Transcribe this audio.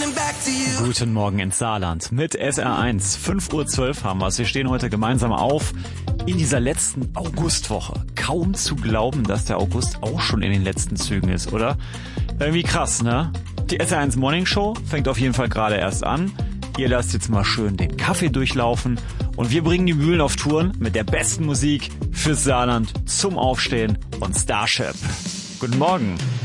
Guten Morgen ins Saarland mit SR1. 5:12 Uhr haben wir es. Wir stehen heute gemeinsam auf in dieser letzten Augustwoche. Kaum zu glauben, dass der August auch schon in den letzten Zügen ist, oder? Irgendwie krass, ne? Die SR1 Morning Show fängt auf jeden Fall gerade erst an. Ihr lasst jetzt mal schön den Kaffee durchlaufen und wir bringen die Mühlen auf Touren mit der besten Musik fürs Saarland zum Aufstehen und Starship. Guten Morgen.